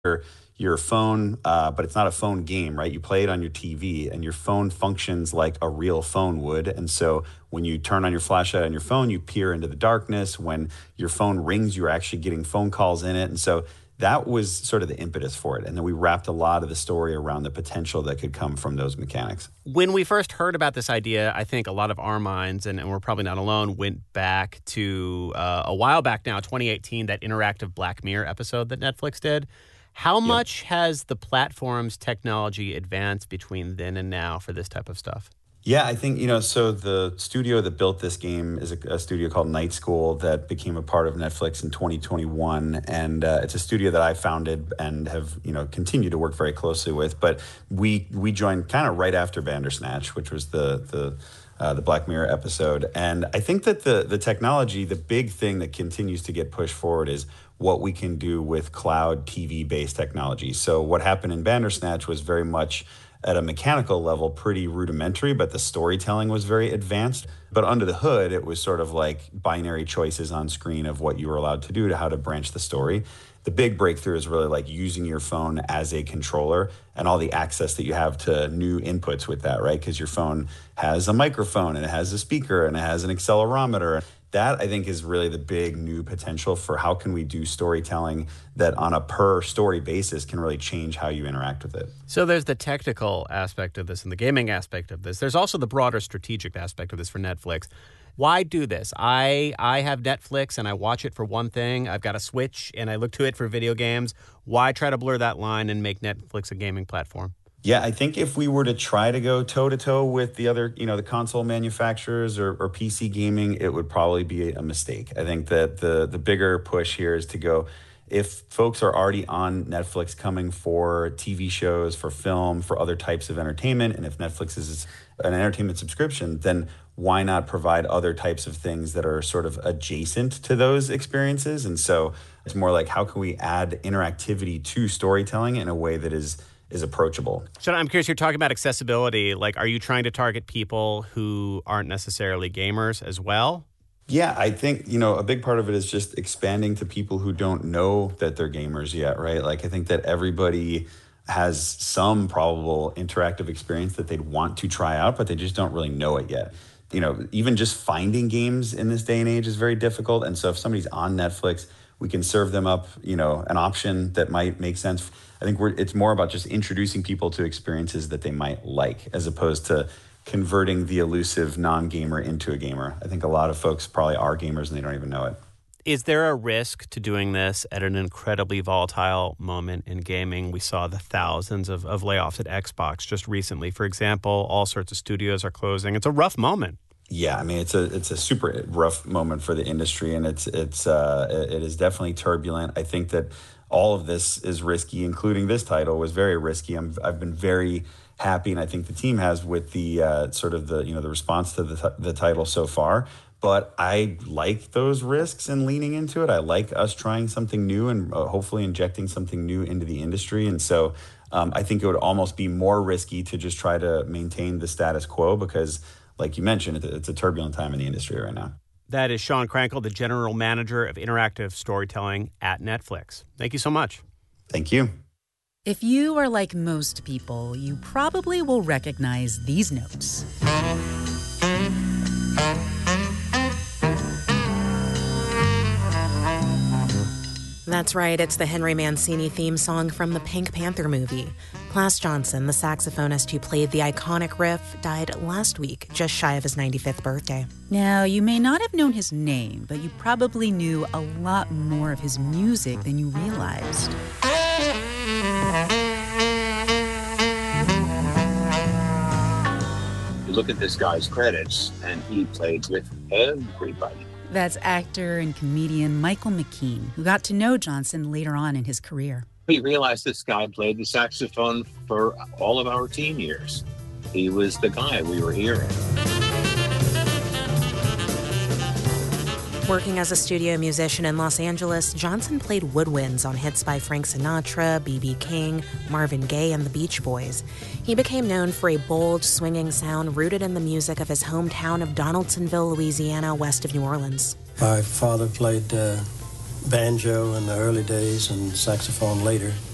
your phone, but it's not a phone game, right? You play it on your TV, and your phone functions like a real phone would. And so when you turn on your flashlight on your phone, you peer into the darkness. When your phone rings, you're actually getting phone calls in it. And so that was sort of the impetus for it. And then we wrapped a lot of the story around the potential that could come from those mechanics. When we first heard about this idea, I think a lot of our minds, and we're probably not alone, went back to a while back now, 2018, that interactive Black Mirror episode that Netflix did. How much has the platform's technology advanced between then and now for this type of stuff? Yeah, I think, so the studio that built this game is a studio called Night School that became a part of Netflix in 2021. And it's a studio that I founded and have, continued to work very closely with. But we joined kind of right after Bandersnatch, which was the Black Mirror episode. And I think that the technology, the big thing that continues to get pushed forward is what we can do with cloud TV-based technology. So what happened in Bandersnatch was very much at a mechanical level pretty rudimentary, but the storytelling was very advanced. But under the hood, it was sort of like binary choices on screen of what you were allowed to do to how to branch the story. The big breakthrough is really like using your phone as a controller and all the access that you have to new inputs with that, right? Because your phone has a microphone and it has a speaker and it has an accelerometer. That, I think, is really the big new potential for how can we do storytelling that on a per story basis can really change how you interact with it. So there's the technical aspect of this and the gaming aspect of this. There's also the broader strategic aspect of this for Netflix. Why do this? I have Netflix and I watch it for one thing. I've got a Switch and I look to it for video games. Why try to blur that line and make Netflix a gaming platform? Yeah, I think if we were to try to go toe-to-toe with the other, the console manufacturers or PC gaming, it would probably be a mistake. I think that the bigger push here is to go, if folks are already on Netflix coming for TV shows, for film, for other types of entertainment, and if Netflix is an entertainment subscription, then why not provide other types of things that are sort of adjacent to those experiences? And so it's more like, how can we add interactivity to storytelling in a way that is approachable. So I'm curious, you're talking about accessibility. Like, are you trying to target people who aren't necessarily gamers as well? Yeah, I think, a big part of it is just expanding to people who don't know that they're gamers yet, right? Like, I think that everybody has some probable interactive experience that they'd want to try out, but they just don't really know it yet. Even just finding games in this day and age is very difficult. And so if somebody's on Netflix, we can serve them up, an option that might make sense. I think it's more about just introducing people to experiences that they might like, as opposed to converting the elusive non-gamer into a gamer. I think a lot of folks probably are gamers and they don't even know it. Is there a risk to doing this at an incredibly volatile moment in gaming? We saw the thousands of layoffs at Xbox just recently. For example, all sorts of studios are closing. It's a rough moment. Yeah, I mean, it's a super rough moment for the industry, and it is definitely turbulent. I think that all of this is risky, including this title was very risky. I've been very happy, and I think the team has, with the sort of the response to the title so far. But I like those risks and leaning into it. I like us trying something new and hopefully injecting something new into the industry. And so I think it would almost be more risky to just try to maintain the status quo because, like you mentioned, it's a turbulent time in the industry right now. That is Sean Krankel, the General Manager of Interactive Storytelling at Netflix. Thank you so much. Thank you. If you are like most people, you probably will recognize these notes. That's right, it's the Henry Mancini theme song from the Pink Panther movie. Klaus Johnson, the saxophonist who played the iconic riff, died last week, just shy of his 95th birthday. Now, you may not have known his name, but you probably knew a lot more of his music than you realized. You look at this guy's credits, and he played with everybody. That's actor and comedian Michael McKean, who got to know Johnson later on in his career. We realized this guy played the saxophone for all of our teen years. He was the guy we were hearing. Working as a studio musician in Los Angeles, Johnson played woodwinds on hits by Frank Sinatra, B.B. King, Marvin Gaye, and the Beach Boys. He became known for a bold, swinging sound rooted in the music of his hometown of Donaldsonville, Louisiana, west of New Orleans. My father played banjo in the early days and saxophone later.